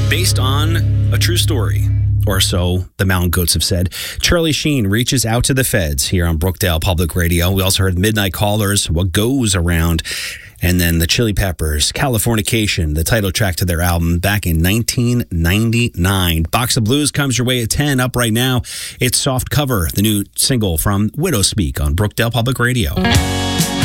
Based on a true story, or so the Mountain Goats have said, Charlie Sheen reaches out to the feds here on Brookdale Public Radio. We also heard Midnight Callers, What Goes Around, and then the Chili Peppers, Californication, the title track to their album back in 1999. Box of Blues comes your way at 10. Up right now, it's Soft Cover, the new single from Widowspeak on Brookdale Public Radio.